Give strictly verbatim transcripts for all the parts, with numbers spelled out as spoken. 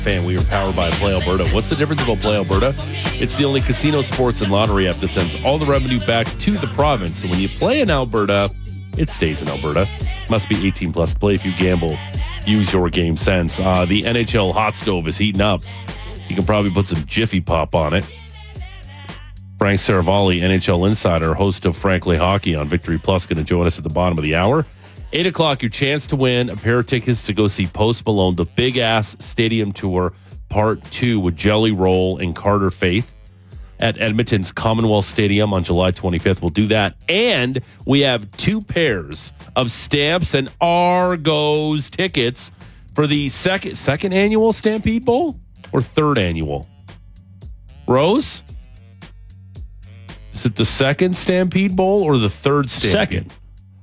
Fan, we are powered by Play Alberta. What's the difference about Play Alberta? It's the only casino, sports, and lottery app that sends all the revenue back to the province. So when you play in Alberta, it stays in Alberta. Must be eighteen plus to play. If you gamble, use your game sense. Uh, the N H L hot stove is heating up. You can probably put some Jiffy Pop on it. Frank Saravalli, N H L insider, host of Frankly Hockey on Victory Plus, going to join us at the bottom of the hour. eight o'clock, your chance to win a pair of tickets to go see Post Malone, the Big Ass Stadium Tour, Part two with Jelly Roll and Carter Faith at Edmonton's Commonwealth Stadium on July twenty-fifth. We'll do that. And we have two pairs of Stamps and Argos tickets for the second second annual Stampede Bowl or third annual? Rose? Is it the second Stampede Bowl or the third Stampede? Second.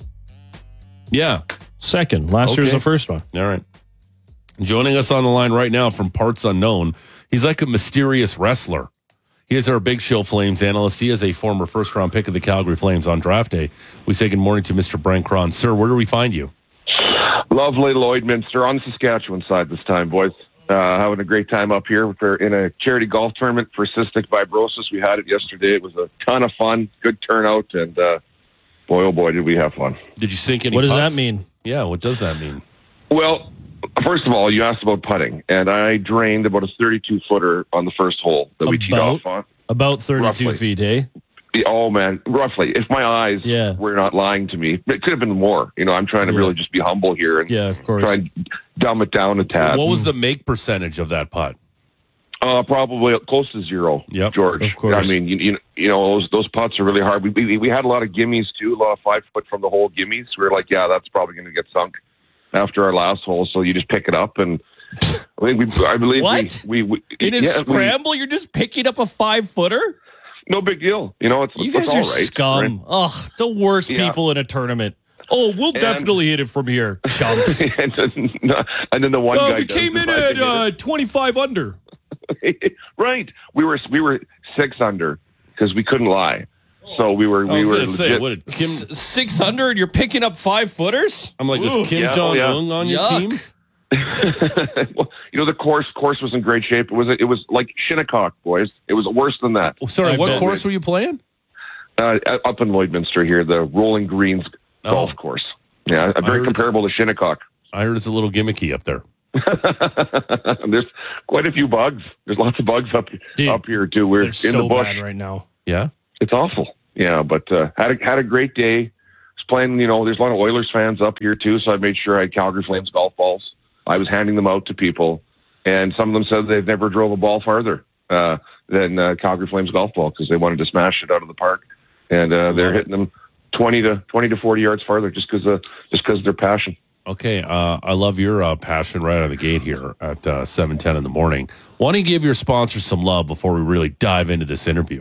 Yeah. Second. Last Okay. year was the first one. All right. Joining us on the line right now from Parts Unknown, he's like a mysterious wrestler. He is our Big Show Flames analyst. He is a former first-round pick of the Calgary Flames on draft day. We say good morning to Mister Brent Cron. Sir, where do we find you? Lovely Lloydminster on the Saskatchewan side this time, boys. Uh, having a great time up here. We're in a charity golf tournament for cystic fibrosis. We had it yesterday. It was a ton of fun, good turnout, and uh, boy, oh boy, did we have fun. Did you sink any What does putts? that mean? Yeah, what does that mean? Well, first of all, you asked about putting, and I drained about a thirty-two footer on the first hole that we teed About? off on. About thirty-two Roughly. feet, eh? Oh, man, roughly. If my eyes Yeah. were not lying to me, it could have been more. You know, I'm trying to Yeah. really just be humble here and Yeah, of course. try and dumb it down a tad. What was the make percentage of that putt? Uh, probably close to zero, Yep, George. of course. I mean, you, you, you know, those, those putts are really hard. We, we we had a lot of gimmies, too, a lot of five foot from the hole gimmies. We were like, yeah, that's probably going to get sunk after our last hole, so you just pick it up. And I, think we, I believe What? we... we, we In a yeah, we- scramble, you're just picking up a five-footer? no big deal. You know, it's, You it's guys all are right. scum. right? Ugh, the worst Yeah. people in a tournament. Oh, we'll definitely hit it from here, chumps. and, then, and then the one Oh, guy we does came in decide at to hit uh, twenty-five under. it. Right. We were we were six under because we couldn't lie. So we were I we was were going to say, legit- what did Kim... S- six hundred, you're picking up five-footers? I'm like, Ooh. is Kim Yeah, oh, Jong-un yeah. on your Yuck. team? well, you know, the course course was in great shape. It was it was like Shinnecock, boys. It was worse than that. Oh, sorry, I what bet. course were you playing? Uh, up in Lloydminster here, the Rolling Greens Oh. golf course. Yeah, heard very it's- comparable to Shinnecock. I heard it's a little gimmicky up there. There's quite a few bugs. There's lots of bugs up Dude, up here too. We're They're in so the bush. bad right now. Yeah? It's awful. Yeah, but uh, had a, had a great day. Was playing. You know, there's a lot of Oilers fans up here too, so I made sure I had Calgary Flames golf balls. I was handing them out to people, and some of them said they've never drove a ball farther uh, than uh, Calgary Flames golf ball because they wanted to smash it out of the park, and uh, they're hitting them twenty to twenty to forty yards farther just because of just because of their passion. Okay, uh, I love your uh, passion right out of the gate here at uh, seven ten in the morning. Why don't you give your sponsors some love before we really dive into this interview?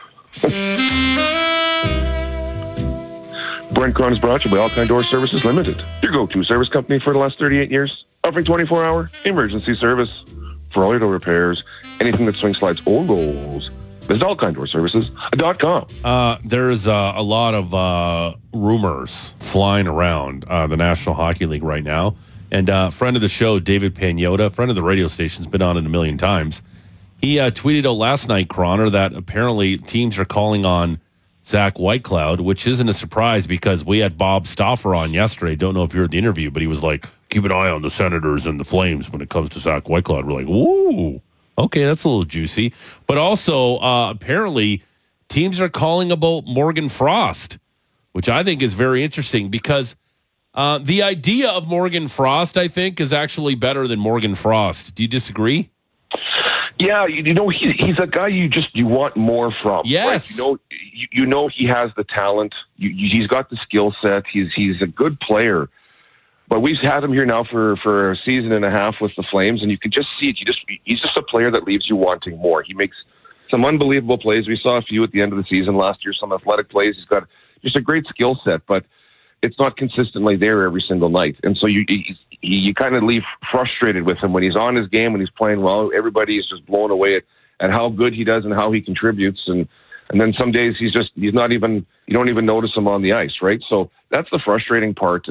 Brent Cron is brought to you by All Kind Door Services Limited, your go-to service company for the last thirty-eight years, offering twenty-four hour emergency service for all your door repairs, anything that swing slides or rolls. Visit all kind door services dot com. Uh, there's uh, a lot of uh, rumors flying around uh, the National Hockey League right now. And uh, friend of the show, David Pagnotta, friend of the radio station's been on it a million times. He uh, tweeted out last night, Croner, that apparently teams are calling on Zach Whitecloud, which isn't a surprise because we had Bob Stauffer on yesterday. Don't know if you heard the interview, but he was like, keep an eye on the Senators and the Flames when it comes to Zach Whitecloud. We're like, ooh, okay, that's a little juicy. But also, uh, apparently, teams are calling about Morgan Frost, which I think is very interesting because uh, the idea of Morgan Frost, I think, is actually better than Morgan Frost. Do you disagree? Yeah, you, you know he, he's a guy you just you want more from. Yes. right? you know you, you know he has the talent. You, you, he's got the skill set. He's he's a good player. But we've had him here now for, for a season and a half with the Flames, and you can just see it. You just he's just a player that leaves you wanting more. He makes some unbelievable plays. We saw a few at the end of the season last year. Some athletic plays. He's got just a great skill set, but it's not consistently there every single night. And so you you, you kind of leave frustrated with him when he's on his game, when he's playing well. Everybody is just blown away at, at how good he does and how he contributes. And and then some days he's just he's not even you don't even notice him on the ice, right? So that's the frustrating part. And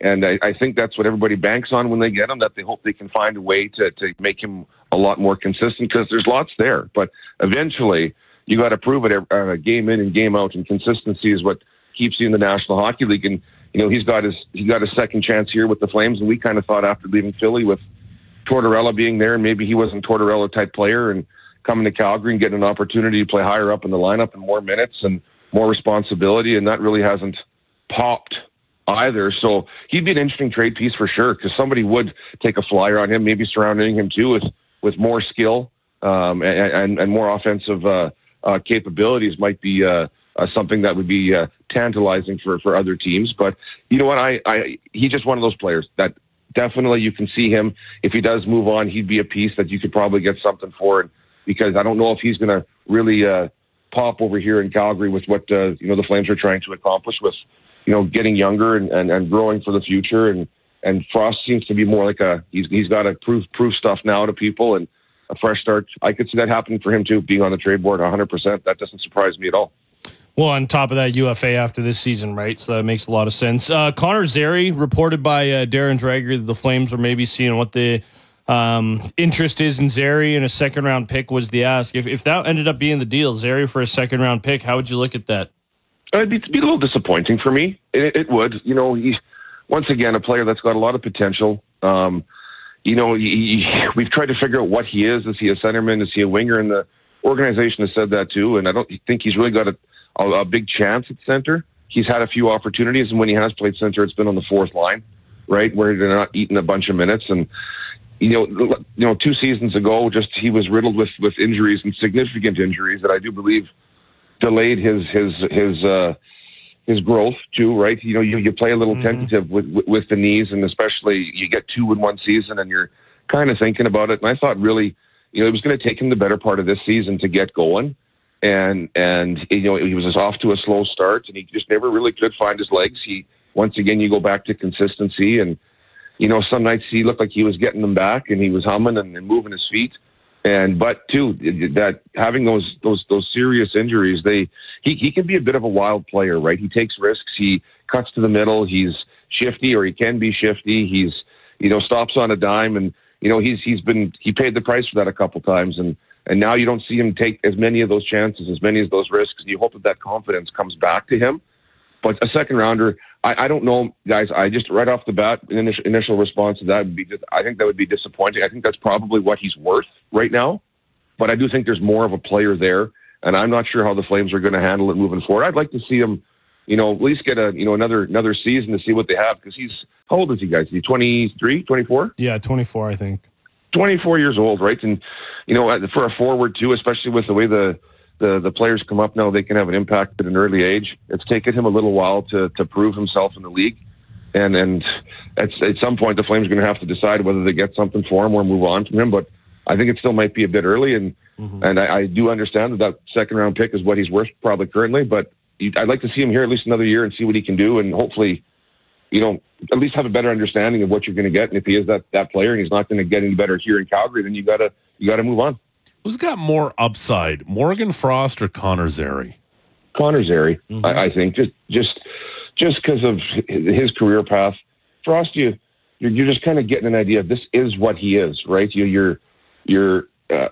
And I, I think that's what everybody banks on when they get him, that they hope they can find a way to, to make him a lot more consistent, because there's lots there. But eventually, you got to prove it uh, game in and game out, and consistency is what keeps you in the National Hockey League. And, you know, he's got his he got a second chance here with the Flames, and we kind of thought after leaving Philly with Tortorella being there, and maybe he wasn't Tortorella-type player, and coming to Calgary and getting an opportunity to play higher up in the lineup and more minutes and more responsibility, and that really hasn't popped either. So he'd be an interesting trade piece for sure, because somebody would take a flyer on him, maybe surrounding him too with, with more skill um, and, and, and more offensive uh, uh, capabilities might be uh, uh, something that would be uh, tantalizing for, for other teams. But you know what? I, I he's just one of those players that definitely you can see him. If he does move on, he'd be a piece that you could probably get something for, because I don't know if he's going to really uh, pop over here in Calgary with what uh, you know the Flames are trying to accomplish with, you know, getting younger and, and, and growing for the future. And, and Frost seems to be more like a, he's, he's got to prove, prove stuff now to people, and a fresh start. I could see that happening for him too, being on the trade board one hundred percent. That doesn't surprise me at all. Well, on top of that, U F A after this season, right? So that makes a lot of sense. Uh, Connor Zary, reported by uh, Darren Dreger, that the Flames are maybe seeing what the um, interest is in Zary, and a second-round pick was the ask. If, if that ended up being the deal, Zary for a second-round pick, how would you look at that? It'd be, it'd be a little disappointing for me. It, it would. You know, he's, once again, a player that's got a lot of potential. Um, you know, he, he, we've tried to figure out what he is. Is he a centerman? Is he a winger? And the organization has said that too, and I don't think he's really got a, a, a big chance at center. He's had a few opportunities, and when he has played center, it's been on the fourth line, right, where they're not eating a bunch of minutes. And, you know, you know, two seasons ago, just he was riddled with, with injuries, and significant injuries that I do believe delayed his his his uh, his growth too, right? You know, you, you play a little mm-hmm. tentative with, with with the knees, and especially you get two in one season, and you're kind of thinking about it. And I thought really, you know, it was going to take him the better part of this season to get going, and and you know he was just off to a slow start, and he just never really could find his legs. He once again you go back to consistency, and you know some nights he looked like he was getting them back, and he was humming and, and moving his feet. And but too that having those those those serious injuries, they he he can be a bit of a wild player, right? He takes risks. He cuts to the middle. He's shifty, or he can be shifty. He's you know stops on a dime, and you know he's he's been he paid the price for that a couple times, and and now you don't see him take as many of those chances, as many of those risks. And you hope that that confidence comes back to him. But a second rounder, I, I don't know, guys. I just right off the bat, an initial, initial response to that would be just, I think that would be disappointing. I think that's probably what he's worth right now. But I do think there's more of a player there, and I'm not sure how the Flames are going to handle it moving forward. I'd like to see him, you know, at least get a you know another another season to see what they have, because he's how old is he, guys? Is he twenty-three, twenty-four? Yeah, twenty-four, I think. twenty-four years old, right? And you know, for a forward too, especially with the way the The, the players come up now, they can have an impact at an early age. It's taken him a little while to, to prove himself in the league. And and at, at some point, the Flames are going to have to decide whether they get something for him or move on from him. But I think it still might be a bit early. And mm-hmm. and I, I do understand that that second-round pick is what he's worth probably currently. But I'd like to see him here at least another year and see what he can do. And hopefully, you know, at least have a better understanding of what you're going to get. And if he is that, that player and he's not going to get any better here in Calgary, then you got to you got to move on. Who's got more upside, Morgan Frost or Connor Zary? Connor Zary, mm-hmm. I, I think, just just just because of his career path. Frost, you you're, you're just kind of getting an idea of this is what he is, right? You, you're you're uh,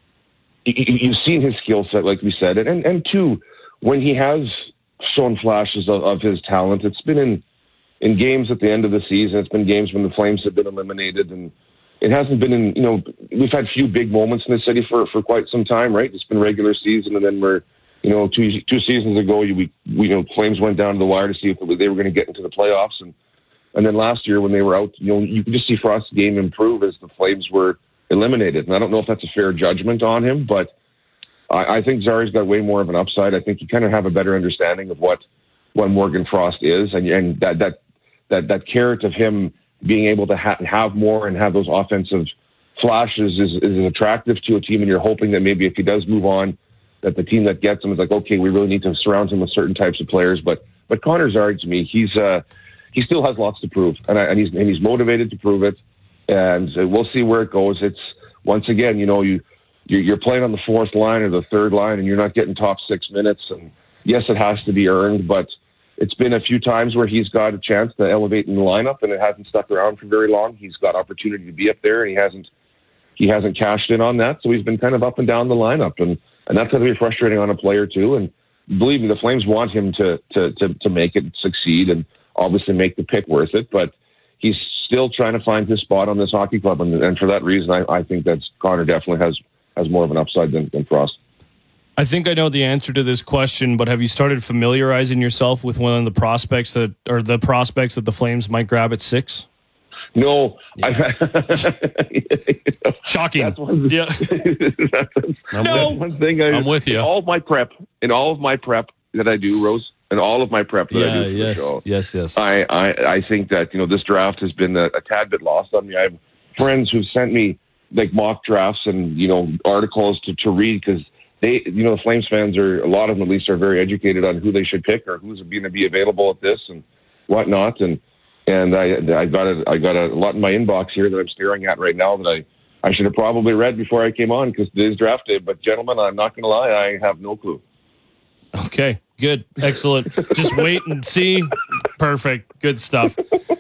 you, you've seen his skill set, like we said, and and two, when he has shown flashes of, of his talent, it's been in in games at the end of the season. It's been games when the Flames have been eliminated, and it hasn't been in, you know, we've had a few big moments in the city for, for quite some time, right? It's been regular season, and then we're, you know, two two seasons ago, we, we you know, Flames went down to the wire to see if they were going to get into the playoffs. And and then last year when they were out, you know, you could just see Frost's game improve as the Flames were eliminated. And I don't know if that's a fair judgment on him, but I, I think Zary's got way more of an upside. I think you kind of have a better understanding of what, what Morgan Frost is, and, and that, that, that, that carrot of him being able to ha- have more and have those offensive flashes is, is attractive to a team, and you're hoping that maybe if he does move on, that the team that gets him is like, okay, we really need to surround him with certain types of players. But but Connor Zary, to me, he's uh, he still has lots to prove, and, I, and he's and he's motivated to prove it, and uh, we'll see where it goes. It's once again, you know, you you're playing on the fourth line or the third line, and you're not getting top six minutes, and yes, it has to be earned, but it's been a few times where he's got a chance to elevate in the lineup, and it hasn't stuck around for very long. He's got opportunity to be up there, and he hasn't he hasn't cashed in on that. So he's been kind of up and down the lineup, and, and that's going to be frustrating on a player too. And believe me, the Flames want him to to to, to make it succeed, and obviously make the pick worth it. But he's still trying to find his spot on this hockey club, and, and for that reason, I, I think that Connor definitely has has more of an upside than, than Frost. I think I know the answer to this question, but have you started familiarizing yourself with one of the prospects that, or the prospects that the Flames might grab at six? No. Yeah. Shocking. That's one, yeah. that's, I'm that's with, one thing. I, I'm with you. In all of my prep, in all of my prep that I do, Rose, in all of my prep that yeah, I do for yes, the show, yes, yes. I, I, I think that, you know, this draft has been a, a tad bit lost on me. I have friends who've sent me like mock drafts and, you know, articles to, to read because they, you know, the Flames fans are, a lot of them at least, are very educated on who they should pick or who's going to be available at this and whatnot. And and I I got a, I got a lot in my inbox here that I'm staring at right now that I, I should have probably read before I came on because today's draft day. But gentlemen, I'm not going to lie, I have no clue. Okay, good, excellent. Just wait and see. Perfect, good stuff.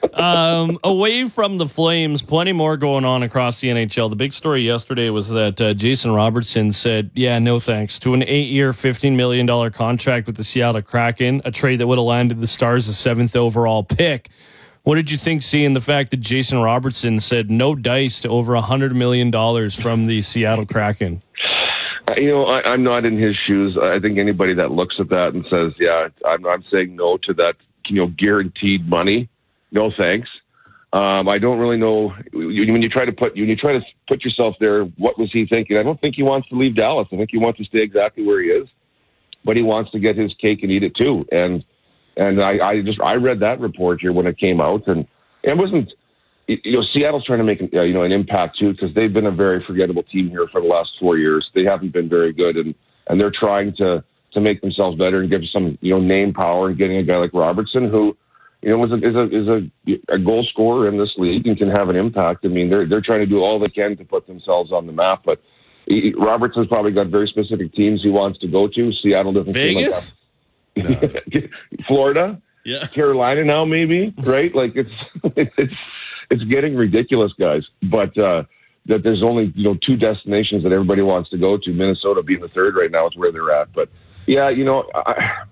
Um, away from the Flames, plenty more going on across the N H L. The big story yesterday was that uh, Jason Robertson said, yeah, no thanks to an eight-year, fifteen million dollars contract with the Seattle Kraken, a trade that would have landed the Stars a seventh overall pick. What did you think seeing the fact that Jason Robertson said no dice to over one hundred million dollars from the Seattle Kraken? You know, I, I'm not in his shoes. I think anybody that looks at that and says, yeah, I'm, I'm saying no to that, you know, guaranteed money, no thanks. Um, I don't really know when you try to put when you try to put yourself there. What was he thinking? I don't think he wants to leave Dallas. I think he wants to stay exactly where he is, but he wants to get his cake and eat it too. And and I, I just I read that report here when it came out, and it wasn't. You know, Seattle's trying to make uh, you know an impact too because they've been a very forgettable team here for the last four years. They haven't been very good, and and they're trying to to make themselves better and give some you know name power and getting a guy like Robertson who. You know, is a is a is a, a goal scorer in this league and can have an impact. I mean, they're they're trying to do all they can to put themselves on the map. But he, Robertson's probably got very specific teams he wants to go to. Seattle doesn't Vegas, seem like that. No. Florida, yeah, Carolina now maybe, right? Like it's it's it's getting ridiculous, guys. But uh, that there's only you know two destinations that everybody wants to go to. Minnesota being the third right now is where they're at. But yeah, you know. I,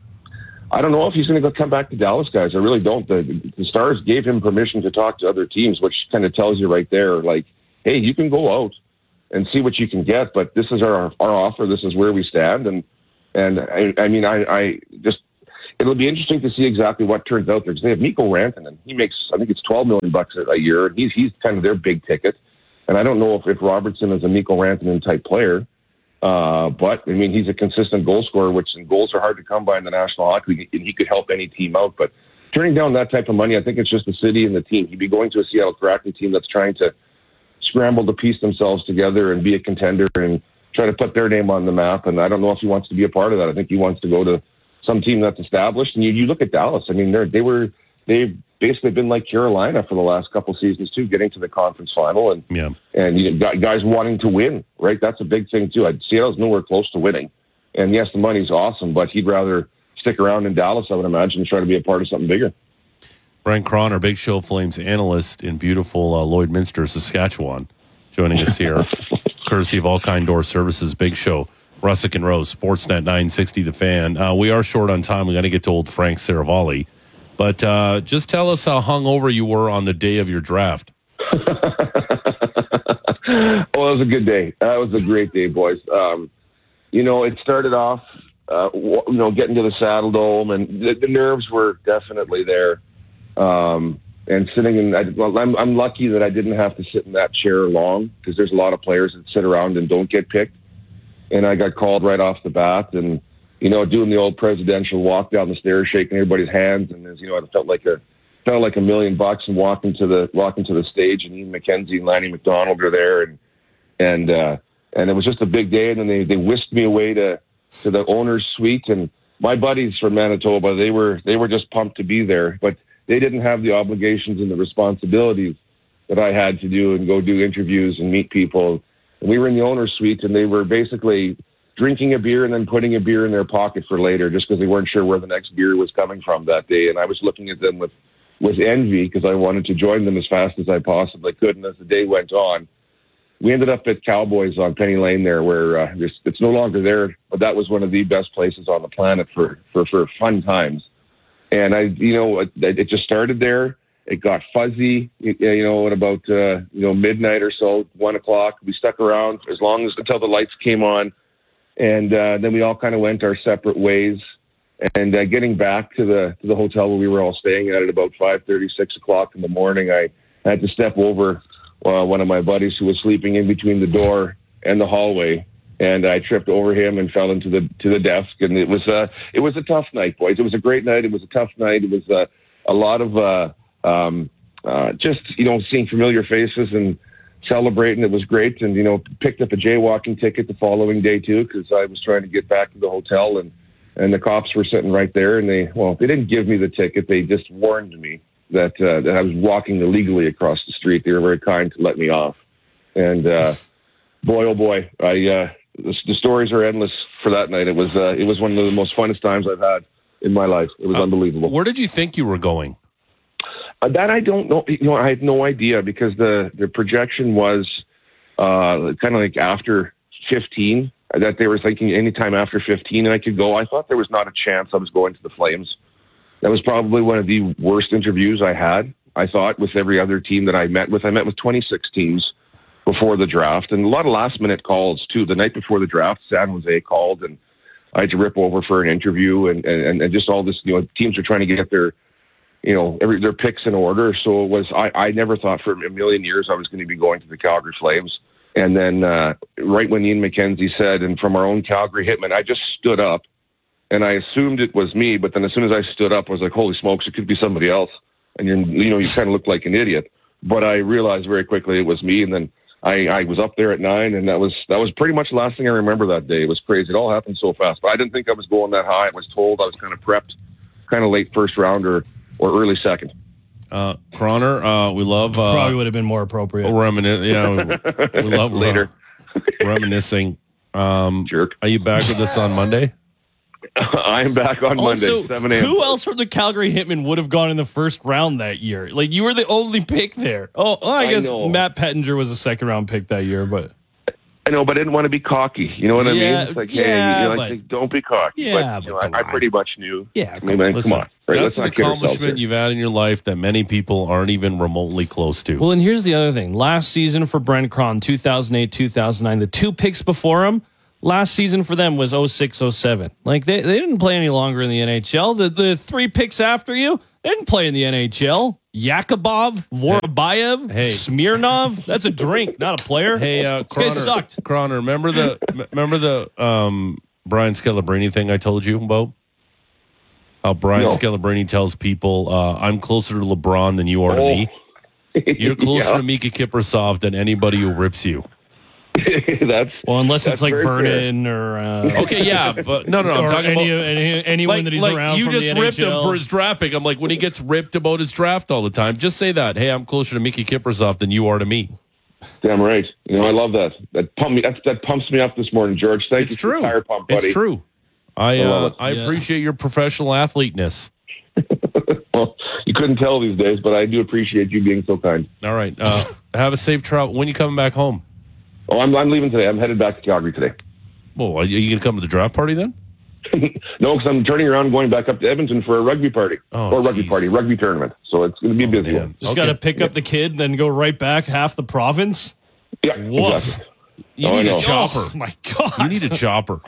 I don't know if he's going to go come back to Dallas, guys. I really don't. The, the Stars gave him permission to talk to other teams, which kind of tells you right there, like, hey, you can go out and see what you can get, but this is our our offer. This is where we stand. And and I, I mean, I, I just it'll be interesting to see exactly what turns out there because they have Mikko Rantanen. He makes I think it's twelve million bucks a year. He's he's kind of their big ticket, and I don't know if, if Robertson is a Mikko Rantanen type player. Uh, but I mean, he's a consistent goal scorer, which and goals are hard to come by in the National Hockey League, and he could help any team out. But turning down that type of money, I think it's just the city and the team. He'd be going to a Seattle Kraken team that's trying to scramble to piece themselves together and be a contender and try to put their name on the map. And I don't know if he wants to be a part of that. I think he wants to go to some team that's established. And you, you look at Dallas. I mean, they're, they were they've basically been like Carolina for the last couple seasons too, getting to the conference final and yeah. and you know, guys wanting to win, right? That's a big thing too. Seattle's nowhere close to winning, and yes, the money's awesome, but he'd rather stick around in Dallas, I would imagine, and try to be a part of something bigger. Brent Cron, our Big Show Flames analyst in beautiful uh, Lloydminster, Saskatchewan, joining us here, courtesy of All Kind Door Services. Big Show, Russick and Rose, Sportsnet nine sixty, The Fan. Uh, we are short on time. We got to get to old Frank Saravalli. But uh, just tell us how hungover you were on the day of your draft. Well, it was a good day. That was a great day, boys. Um, you know, it started off, uh, you know, getting to the Saddle Dome, and the, the nerves were definitely there. Um, and sitting in, I, well, I'm, I'm lucky that I didn't have to sit in that chair long because there's a lot of players that sit around and don't get picked. And I got called right off the bat, and you know, doing the old presidential walk down the stairs, shaking everybody's hands, and as you know, it felt like a felt like a million bucks. And walking to the walking to the stage, and Ian McKenzie and Lanny McDonald are there, and and uh, and it was just a big day. And then they, they whisked me away to, to the owner's suite, and my buddies from Manitoba, they were they were just pumped to be there, but they didn't have the obligations and the responsibilities that I had to do and go do interviews and meet people. And we were in the owner's suite, and they were basically drinking a beer and then putting a beer in their pocket for later just because they weren't sure where the next beer was coming from that day. And I was looking at them with, with envy because I wanted to join them as fast as I possibly could. And as the day went on, we ended up at Cowboys on Penny Lane there where uh, it's no longer there, but that was one of the best places on the planet for, for, for fun times. And I, you know, it, it just started there. It got fuzzy, you know, at about, uh, you know, midnight or so, one o'clock. We stuck around as long as until the lights came on. And uh, then we all kind of went our separate ways. And uh, getting back to the to the hotel where we were all staying at at about five thirty, six o'clock in the morning, I had to step over uh, one of my buddies who was sleeping in between the door and the hallway. And I tripped over him and fell into the to the desk. And it was, uh, it was a tough night, boys. It was a great night. It was a tough night. It was uh, a lot of... Uh, Um, uh, just, you know, seeing familiar faces and celebrating. It was great. And, you know, picked up a jaywalking ticket the following day too, because I was trying to get back to the hotel and, and the cops were sitting right there and they, well, they didn't give me the ticket. They just warned me that, uh, that I was walking illegally across the street. They were very kind to let me off. And, uh, boy, oh boy, I, uh, the, the stories are endless for that night. It was, uh, it was one of the most funnest times I've had in my life. It was uh, unbelievable. Where did you think you were going? Uh, that I don't know. You know, I had no idea because the, the projection was uh, kind of like after fifteen, that they were thinking anytime after fifteen and I could go. I thought there was not a chance I was going to the Flames. That was probably one of the worst interviews I had, I thought, with every other team that I met with. I met with twenty-six teams before the draft and a lot of last-minute calls, too. The night before the draft, San Jose called and I had to rip over for an interview and, and, and just all this, you know, teams are trying to get their you know, every, their picks in order. So it was, I, I never thought for a million years I was going to be going to the Calgary Flames. And then uh, right when Ian McKenzie said, and from our own Calgary Hitman, I just stood up and I assumed it was me. But then as soon as I stood up, I was like, holy smokes, it could be somebody else. And, you're, you know, you kind of look like an idiot. But I realized very quickly it was me. And then I, I was up there at nine and that was, that was pretty much the last thing I remember that day. It was crazy. It all happened so fast. But I didn't think I was going that high. I was told I was kind of prepped, kind of late first rounder or early second. Uh, Croner, uh, we love... Uh, Probably would have been more appropriate. Remini- yeah, we, we love later. Uh, reminiscing. Um, Jerk. Are you back with us on Monday? I am back on also, Monday, seven a.m. Who else from the Calgary Hitmen would have gone in the first round that year? Like, you were the only pick there. Oh, well, I, I guess know. Matt Pettinger was a second round pick that year, but... I know, but I didn't want to be cocky. You know what yeah, I mean? It's like, yeah, hey, you know, but, like, don't be cocky. Yeah, but, you know, but I, I pretty much knew. Yeah, I mean, man, listen, come on. Right, that's an accomplishment you've had in your life that many people aren't even remotely close to. Well, and here's the other thing. Last season for Brent Cron, two thousand eight, two thousand nine, the two picks before him, last season for them was oh six, oh seven. Like, they, they didn't play any longer in the N H L. The, the three picks after you, they didn't play in the N H L. Yakubov, Vorobayev, hey. Smirnov. That's a drink, not a player. Hey, uh, Croner, sucked. Croner, remember the remember the um, Brian Scalabrine thing I told you about? How Brian no. Scalabrine tells people, uh, "I'm closer to LeBron than you are to oh. me. You're closer yeah. to Mika Kiprasov than anybody who rips you." that's well, unless that's it's like Vernon or uh, okay, yeah, but no, no, no. I'm or talking any, about any, anyone like, that he's like around. you from just the ripped N H L. him for his draft pick. I'm like, when he gets ripped about his draft all the time, just say that. Hey, I'm closer to Mika Kiprasov than you are to me. Damn right. You know, I love that. That pump me. That, that pumps me up this morning, George. Thank It's you true. for the tire pump, buddy. It's true. I I love uh, it. I Yeah. appreciate your professional athleteness. Well, you couldn't tell these days, but I do appreciate you being so kind. All right, uh, have a safe travel. When you coming back home? Oh, I'm I'm leaving today. I'm headed back to Calgary today. Well, are you going to come to the draft party then? No, because I'm turning around and going back up to Edmonton for a rugby party. Oh, or rugby geez. party, rugby tournament. So it's going to be a busy man. one. Just Okay. got to pick up the kid, then go right back half the province. Yeah, Woof. exactly. You Oh, I need a know. chopper. Oh my god! You need a chopper.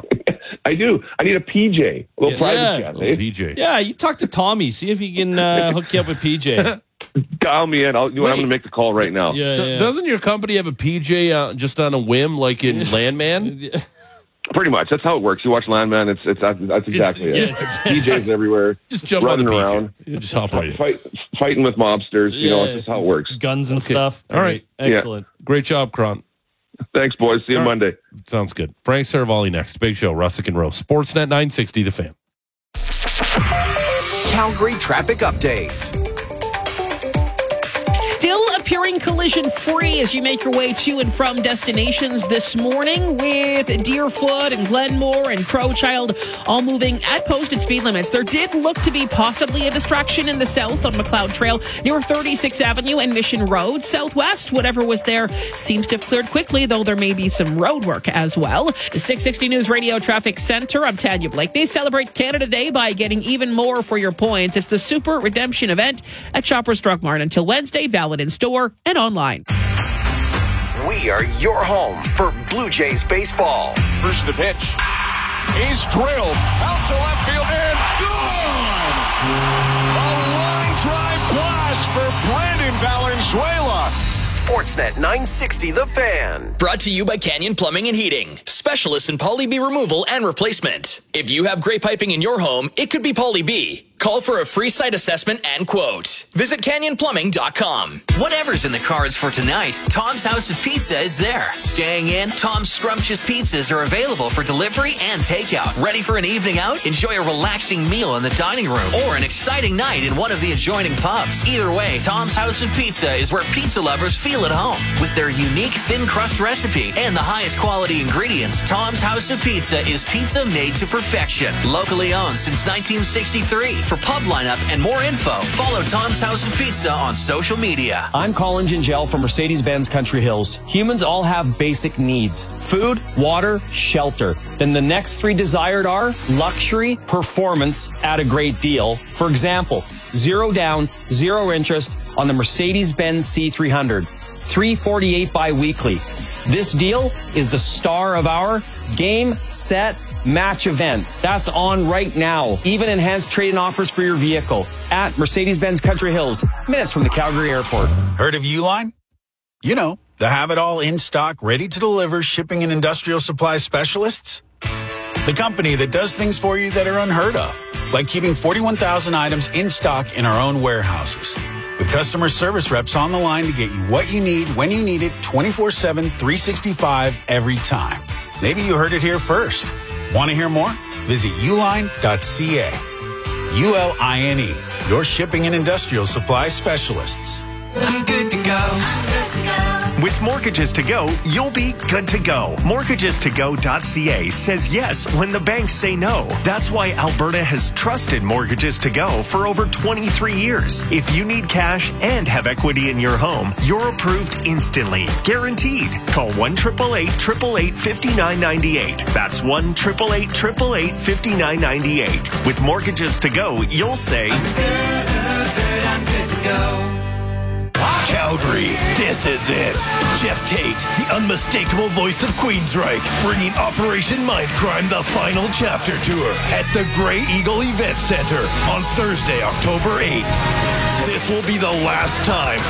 I do. I need a P J. A little Yeah. private Yeah. jet. eh? P J. Yeah, you talk to Tommy. See if he can uh, hook you up with P J. Dial me in. I'll, you know, what, I'm Wait. going to make the call right now. Yeah, D- yeah. Doesn't your company have a P J uh, just on a whim, like in Landman? Pretty much. That's how it works. You watch Landman. It's it's that's, that's exactly yeah, it. it's exactly- P Js everywhere. Just jump on the running P J. around. You just hop right in. Fight, fighting with mobsters. You know, Yeah. it's just how it works. Guns and Okay. stuff. All right. Excellent. Great job, Cron. Thanks, boys. See you All right. Monday. Sounds good. Frank Saravalli next. Big show. Russick and Rose. Sportsnet nine sixty, The Fan. Calgary traffic update. Still a appearing collision-free as you make your way to and from destinations this morning, with Deerfoot and Glenmore and Crowchild all moving at posted speed limits. There did look to be possibly a distraction in the south on McLeod Trail near thirty-sixth Avenue and Mission Road. Southwest, whatever was there seems to have cleared quickly, though there may be some road work as well. The six sixty News Radio Traffic Center, I'm Tanya Blakeney. Celebrate Canada Day by getting even more for your points. It's the Super Redemption event at Shoppers Drug Mart until Wednesday, valid in store and online. We are your home for Blue Jays baseball. First the pitch. He's drilled out to left field and gone! A line drive blast for Brandon Valenzuela. Sportsnet nine sixty The Fan. Brought to you by Canyon Plumbing and Heating. Specialists in Poly B removal and replacement. If you have gray piping in your home, it could be Poly B. Call for a free site assessment and quote. Visit canyon plumbing dot com. Whatever's in the cards for tonight, Tom's House of Pizza is there. Staying in, Tom's Scrumptious Pizzas are available for delivery and takeout. Ready for an evening out? Enjoy a relaxing meal in the dining room or an exciting night in one of the adjoining pubs. Either way, Tom's House of Pizza is where pizza lovers feel at home. With their unique thin crust recipe and the highest quality ingredients, Tom's House of Pizza is pizza made to perfection. Locally owned since nineteen sixty-three. For pub lineup and more info, follow Tom's House of Pizza on social media. I'm Colin Gingell from Mercedes-Benz Country Hills. Humans all have basic needs: food, water, shelter. Then the next three desired are luxury, performance at a great deal. For example, zero down, zero interest on the Mercedes-Benz C three hundred. three forty-eight bi-weekly. This deal is the star of our Game, Set, Match event. That's on right now. Even enhanced trade-in offers for your vehicle at Mercedes-Benz Country Hills, minutes from the Calgary Airport. Heard of Uline? You know, the have-it-all in-stock, ready-to-deliver shipping and industrial supply specialists. The company that does things for you that are unheard of, like keeping forty-one thousand items in stock in our own warehouses. With customer service reps on the line to get you what you need when you need it twenty-four seven, three sixty-five every time. Maybe you heard it here first. Want to hear more? Visit uline dot c a. U L I N E, your shipping and industrial supply specialists. I'm good to go. I'm good to go. With Mortgages to Go, you'll be good to go. mortgages to go dot c a says yes when the banks say no. That's why Alberta has trusted Mortgages to Go for over twenty-three years. If you need cash and have equity in your home, you're approved instantly. Guaranteed. Call one eight eight eight, eight eight eight, five nine nine eight. That's one eight eight eight, eight eight eight, five nine nine eight. With Mortgages to Go, you'll say, I'm good, good, I'm good to go. Calgary, this is it. Jeff Tate, the unmistakable voice of Queensryche, bringing Operation Mindcrime, the final chapter tour at the Grey Eagle Event Center on Thursday, October eighth. This will be the last time